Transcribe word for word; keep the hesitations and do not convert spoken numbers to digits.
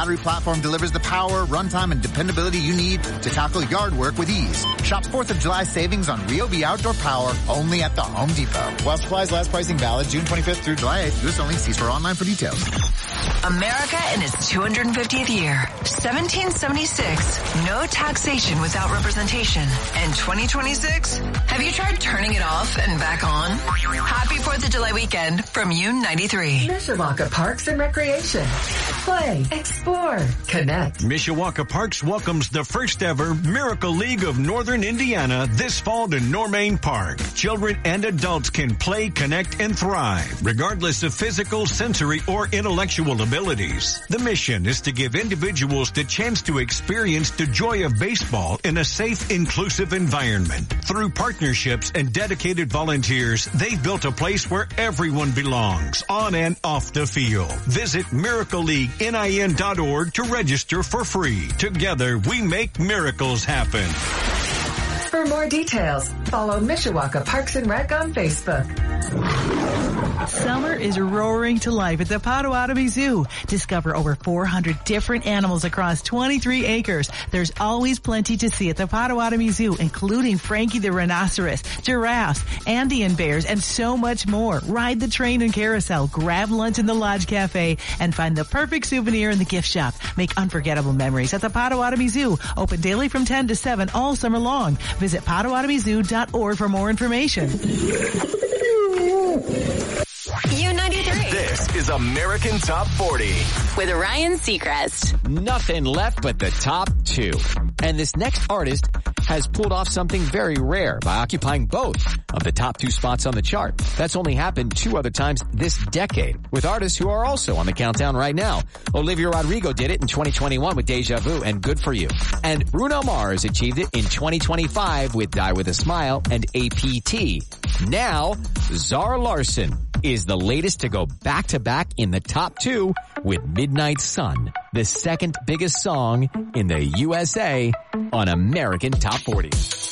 battery platform delivers the power, runtime, and dependability you need to tackle yard work with ease. Shop fourth of July savings on Ryobi Outdoor Power only at the Home Depot. While supplies last, pricing valid June twenty-fifth through July eighth. U S only. See store online for details. America in its two hundred fiftieth year. seventeen seventy-six. No taxation without representation. And twenty twenty-six? Have you tried turning it off and back on? Happy fourth of July weekend from U ninety-three. Mishawaka Parks and Recreation. Play, explore, connect. Mishawaka Parks welcomes the first ever Miracle League of Northern Indiana this fall to Normain Park. Children and adults can play, connect, and thrive, regardless of physical, sensory, or intellectual abilities. The mission is to give individuals the chance to experience the joy of baseball in a safe, inclusive environment. Through partnerships and dedicated volunteers, they've built a place where everyone belongs, on and off the field. Visit miracle league nin dot org to register for free. Together, we make miracles happen. For more details, follow Mishawaka Parks and Rec on Facebook. Summer is roaring to life at the Potawatomi Zoo. Discover over four hundred different animals across twenty-three acres. There's always plenty to see at the Potawatomi Zoo, including Frankie the rhinoceros, giraffes, Andean bears, and so much more. Ride the train and carousel, grab lunch in the Lodge Cafe, and find the perfect souvenir in the gift shop. Make unforgettable memories at the Potawatomi Zoo. Open daily from ten to seven all summer long. Visit potawatomi zoo dot org for more information. U ninety-three. This is American Top forty. With Ryan Seacrest. Nothing left but the top two. And this next artist has pulled off something very rare by occupying both of the top two spots on the chart. That's only happened two other times this decade with artists who are also on the countdown right now. Olivia Rodrigo did it in twenty twenty-one with Deja Vu and Good For You. And Bruno Mars achieved it in twenty twenty-five with Die With A Smile and A P T. Now, Zara Larsson is the latest to go back-to-back in the top two with Midnight Sun, the second biggest song in the U S A on American Top forty.